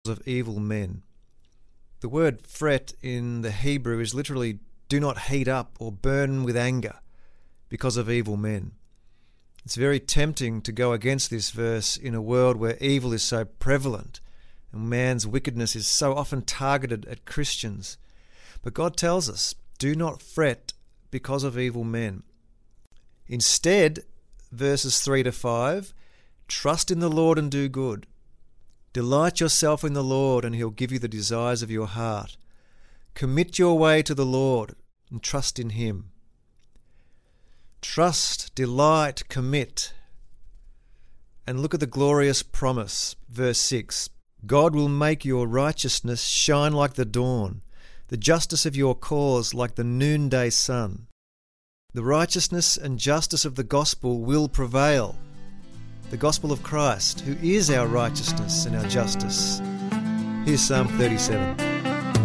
of evil men. The word fret in the Hebrew is literally do not heat up or burn with anger because of evil men. It's very tempting to go against this verse in a world where evil is so prevalent and man's wickedness is so often targeted at Christians. But God tells us, do not fret because of evil men. Instead, verses 3 to 5, trust in the Lord and do good. Delight yourself in the Lord and he'll give you the desires of your heart. Commit your way to the Lord and trust in him. Trust, delight, commit. And look at the glorious promise, verse 6. God will make your righteousness shine like the dawn, the justice of your cause like the noonday sun. The righteousness and justice of the gospel will prevail. The gospel of Christ, who is our righteousness and our justice. Here's Psalm 37.